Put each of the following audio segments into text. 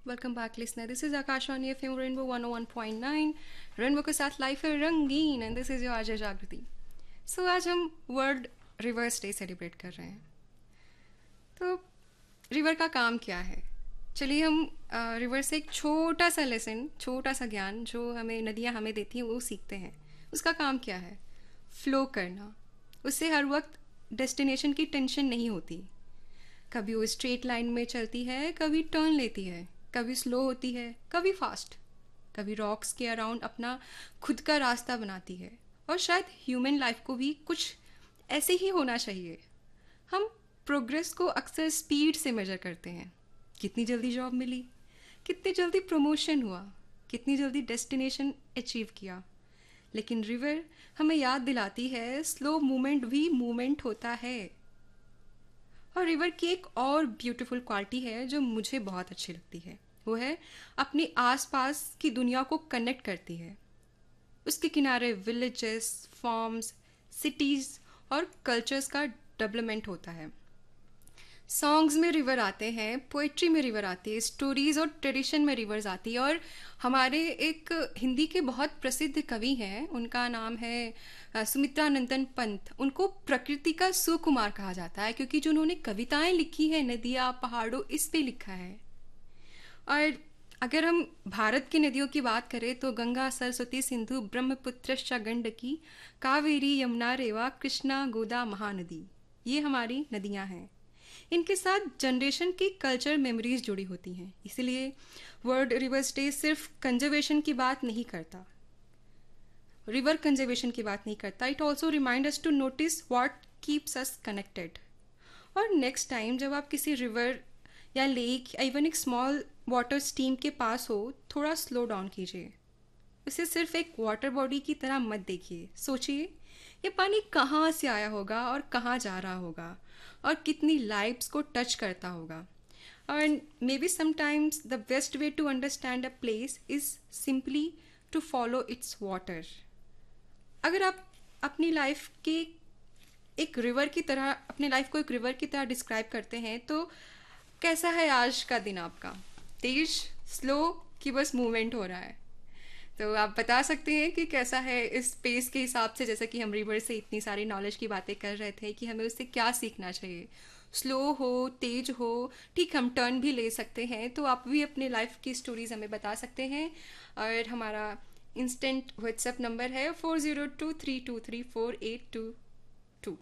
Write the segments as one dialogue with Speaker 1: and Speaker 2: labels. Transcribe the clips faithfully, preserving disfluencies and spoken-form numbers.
Speaker 1: Welcome back listener, this is Akashvani FM rainbow one O one point nine. Rainbow के साथ life है रंगीन and this is your RJ जागृति। सो आज हम वर्ल्ड रिवर्स डे सेलिब्रेट कर रहे हैं। तो रिवर का काम क्या है? चलिए हम रिवर से एक छोटा सा लेसन, छोटा सा ज्ञान जो हमें नदियाँ हमें देती हैं वो सीखते हैं। उसका काम क्या है? फ्लो करना। उससे हर वक्त डेस्टिनेशन की टेंशन नहीं होती। कभी वो स्ट्रेट लाइन में चलती है, कभी टर्न लेती है, कभी स्लो होती है, कभी फास्ट, कभी रॉक्स के अराउंड अपना खुद का रास्ता बनाती है। और शायद ह्यूमन लाइफ को भी कुछ ऐसे ही होना चाहिए। हम प्रोग्रेस को अक्सर स्पीड से मेजर करते हैं। कितनी जल्दी जॉब मिली, कितनी जल्दी प्रमोशन हुआ, कितनी जल्दी डेस्टिनेशन अचीव किया। लेकिन रिवर हमें याद दिलाती है स्लो मूवमेंट भी मूवमेंट होता है। और रिवर की एक और ब्यूटीफुल क्वालिटी है जो मुझे बहुत अच्छी लगती है, वो है अपने आसपास की दुनिया को कनेक्ट करती है। उसके किनारे विलेजेस, फार्म्स, सिटीज़ और कल्चर्स का डेवलपमेंट होता है। सॉन्ग्स में रिवर आते हैं, पोइट्री में रिवर आती है, स्टोरीज और ट्रेडिशन में रिवर्स आती है। और हमारे एक हिंदी के बहुत प्रसिद्ध कवि हैं, उनका नाम है सुमित्रा नंदन पंत। उनको प्रकृति का सुकुमार कहा जाता है क्योंकि जो उन्होंने कविताएं लिखी हैं नदियाँ पहाड़ों इस पे लिखा है। और अगर हम भारत की नदियों की बात करें तो गंगा, सरस्वती, सिंधु, ब्रह्मपुत्रश्च गंडकी, कावेरी, यमुना, रेवा, कृष्णा, गोदा, महानदी, ये हमारी नदियाँ हैं। इनके साथ जनरेशन की कल्चर मेमोरीज जुड़ी होती हैं। इसलिए वर्ल्ड रिवर्स डे सिर्फ कंजर्वेशन की बात नहीं करता, रिवर कंजर्वेशन की बात नहीं करता। It also remind us to notice what keeps us connected. और नेक्स्ट टाइम जब आप किसी रिवर या लेक या इवन एक स्मॉल वाटर स्ट्रीम के पास हो, थोड़ा स्लो डाउन कीजिए। उसे सिर्फ एक वाटर बॉडी की तरह मत देखिए। सोचिए ये पानी कहाँ से आया होगा और कहाँ जा रहा होगा और कितनी लाइव्स को टच करता होगा। और may be sometimes the best way to understand a place is simply to follow it's water. अगर आप अपनी लाइफ के एक रिवर की तरह अपनी लाइफ को एक रिवर की तरह डिस्क्राइब करते हैं तो कैसा है आज का दिन आपका? तेज, स्लो कि बस मूवमेंट हो रहा है? तो आप बता सकते हैं कि कैसा है इस स्पेस के हिसाब से। जैसे कि हम रिवर से इतनी सारी नॉलेज की बातें कर रहे थे कि हमें उससे क्या सीखना चाहिए। स्लो हो, तेज हो, ठीक, हम टर्न भी ले सकते हैं। तो आप भी अपने लाइफ की स्टोरीज हमें बता सकते हैं। और हमारा इंस्टेंट व्हाट्सएप नंबर है four zero two three to three four eight to to.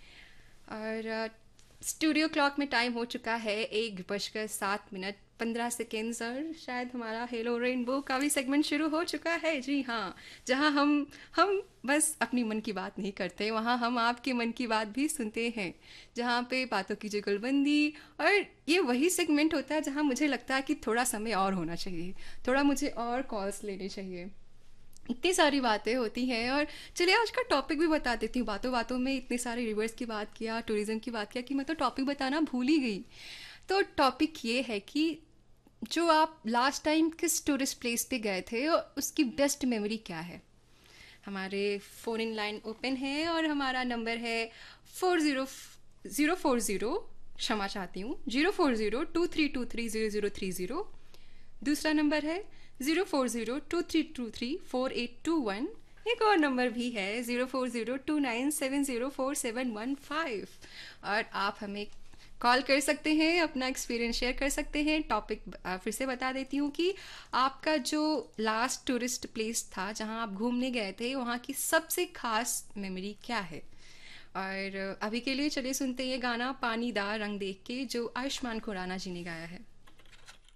Speaker 1: और स्टूडियो क्लॉक में टाइम हो चुका है एक बजकर सात मिनट पंद्रह सेकेंड्स और शायद हमारा हेलो रेनबो का भी सेगमेंट शुरू हो चुका है। जी हाँ, जहाँ हम हम बस अपनी मन की बात नहीं करते, वहाँ हम आपके मन की बात भी सुनते हैं। जहाँ पे बातों की जुगलबंदी। और ये वही सेगमेंट होता है जहाँ मुझे लगता है कि थोड़ा समय और होना चाहिए, थोड़ा मुझे और कॉल्स लेने चाहिए। इतनी सारी बातें होती हैं। और चलिए आज का टॉपिक भी बता देती हूँ। बातों बातों में इतनी सारी रिवर्स की बात किया, टूरिज्म की बात किया कि मैं तो टॉपिक बताना भूल ही गई। तो टॉपिक ये है कि जो आप लास्ट टाइम किस टूरिस्ट प्लेस पे गए थे और उसकी बेस्ट मेमोरी क्या है। हमारे फ़ोन इन लाइन ओपन है और हमारा नंबर है four zero zero four zero क्षमा चाहती हूँ zero four zero two three to three zero zero three zero. दूसरा नंबर है zero four zero two three to three four eight to one. एक और नंबर भी है zero four zero two nine seven zero four seven one five. और आप हमें call कर सकते हैं, अपना एक्सपीरियंस शेयर कर सकते हैं। टॉपिक फिर से बता देती हूँ कि आपका जो लास्ट टूरिस्ट प्लेस था जहाँ आप घूमने गए थे, वहाँ की सबसे खास मेमोरी क्या है। और अभी के लिए चलिए सुनते हैं ये गाना पानी दा रंग देख के, जो आयुष्मान खुराना जी ने गाया है।